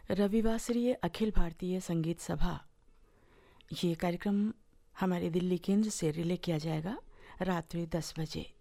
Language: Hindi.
रविवासरीय अखिल भारतीय संगीत सभा, ये कार्यक्रम हमारे दिल्ली केंद्र से रिले किया जाएगा रात्रि 10 बजे।